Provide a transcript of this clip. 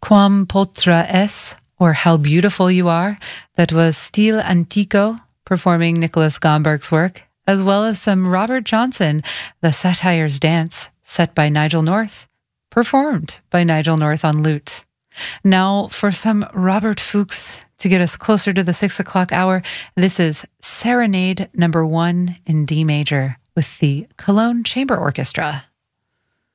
Quam Potra Es, or How Beautiful You Are. That was Stile Antico performing Nicholas Gomberg's work, as well as some Robert Johnson, The Satire's Dance, set by Nigel North, performed by Nigel North on lute. Now for some Robert Fuchs to get us closer to the 6 o'clock hour. This is Serenade No. 1 in D major with the Cologne Chamber Orchestra.